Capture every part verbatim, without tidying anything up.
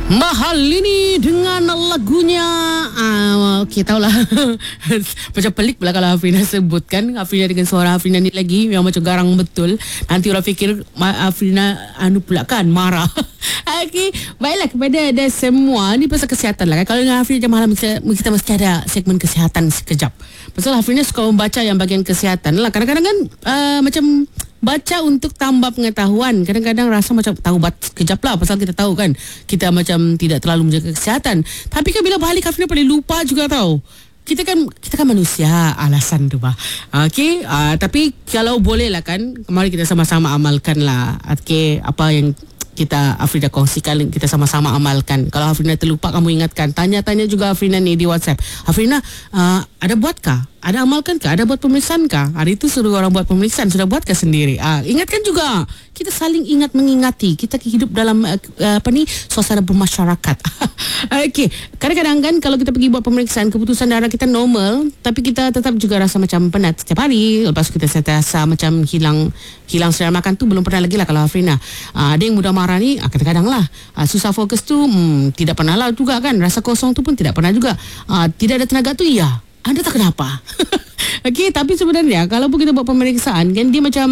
Mahal ini dengan lagunya uh, okey tahulah. Macam pelik pula kalau Afrina sebutkan Afrina dengan suara Afrina ni lagi yang macam garang betul. Nanti orang fikir Afrina anu pula kan marah. Okey, baiklah kepada ada semua ni pasal kesihatan lah kan. Kalau dengan Afrina jam malam kita, kita mesti ada segmen kesihatan sekejap. Pasal Afrina suka membaca yang bahagian kesihatan lah. Kadang-kadang kan uh, macam baca untuk tambah pengetahuan. Kadang-kadang rasa macam tahu bat sekejap lah. Pasal kita tahu kan kita macam tidak terlalu menjaga kesihatan. Tapi kan bila balik Afrina paling lupa juga tahu. Kita kan kita kan manusia, alasan tu bah. Okey, uh, tapi kalau boleh lah kan, mari kita sama-sama amalkan lah. Okey, apa yang kita Afrina kongsikan, kita sama-sama amalkan. Kalau Afrina terlupa, kamu ingatkan. Tanya-tanya juga Afrina ni di WhatsApp. Afrina, uh, ada buatkah? Ada amalkan kah? Ada buat pemeriksaan kah? Hari itu suruh orang buat pemeriksaan, sudah buatkah sendiri? Uh, ingatkan juga. Kita saling ingat mengingati. Kita hidup dalam uh, apa ni, suasana bermasyarakat. Okey, kadang-kadang kan kalau kita pergi buat pemeriksaan, keputusan darah kita normal, tapi kita tetap juga rasa macam penat setiap hari. Lepas tu kita rasa macam hilang hilang selera makan tu belum pernah lagi lah kalau Afrina. Uh, ada yang mudah marah ni, uh, kadang-kadang lah. Uh, susah fokus tu, hmm, tidak pernah lah juga kan. Rasa kosong tu pun tidak pernah juga. Uh, tidak ada tenaga tu, ya. Anda tak kenapa? Okey, tapi sebenarnya kalau pun kita buat pemeriksaan kan dia macam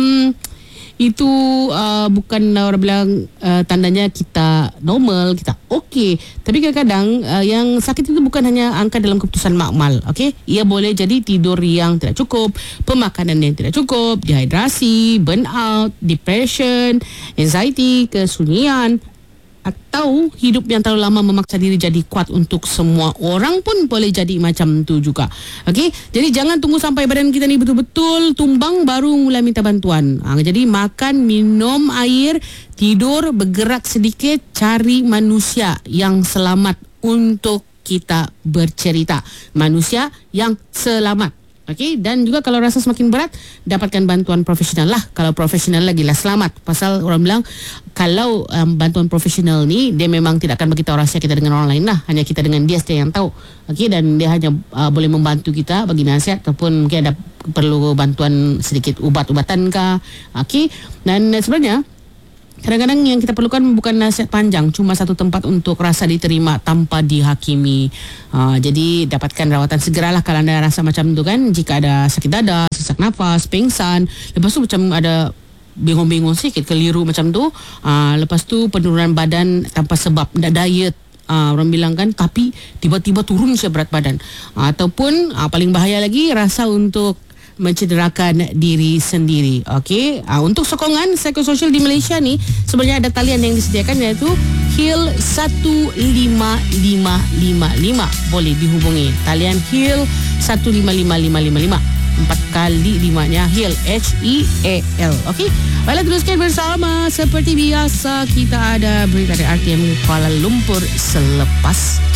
itu uh, bukan orang bilang uh, tandanya kita normal, kita okey. Tapi kadang-kadang uh, yang sakit itu bukan hanya angka dalam keputusan makmal, okey? Ia boleh jadi tidur yang tidak cukup, pemakanan yang tidak cukup, dehidrasi, burnout, depression, anxiety, kesunyian, atau hidup yang terlalu lama memaksa diri jadi kuat. Untuk semua orang pun boleh jadi macam tu juga. Okey, jadi jangan tunggu sampai badan kita ni betul-betul tumbang baru mulai minta bantuan. Ha, jadi makan, minum air, tidur, bergerak sedikit, cari manusia yang selamat untuk kita bercerita. Manusia yang selamat. Okey, dan juga kalau rasa semakin berat, dapatkan bantuan profesional lah. Kalau profesional lagi lah selamat. Pasal orang bilang kalau um, bantuan profesional ni dia memang tidak akan beritahu rahsia kita dengan orang lain lah. Hanya kita dengan dia saja yang tahu. Okey, dan dia hanya uh, boleh membantu kita bagi nasihat ataupun mungkin ada perlu bantuan sedikit ubat-ubatan kah. Okey, dan uh, sebenarnya kadang-kadang yang kita perlukan bukan nasihat panjang, cuma satu tempat untuk rasa diterima tanpa dihakimi. Uh, jadi dapatkan rawatan segeralah kalau anda rasa macam tu kan. Jika ada sakit dada, sesak nafas, pingsan, lepas tu macam ada bingung-bingung sikit, keliru macam tu. Uh, lepas tu penurunan badan tanpa sebab, tidak diet. Uh, orang bilang kan, tapi tiba-tiba turun saya berat badan. Uh, ataupun uh, paling bahaya lagi, rasa untuk mencederakan diri sendiri. Okey, uh, untuk sokongan psikososial di Malaysia ni sebenarnya ada talian yang disediakan, iaitu Heal satu lima lima lima lima. Boleh dihubungi talian Heal satu lima lima lima lima lima. Empat kali limanya Heal, H E A L. Okey, baiklah, teruskan bersama. Seperti biasa kita ada berita dari R T M Kuala Lumpur selepas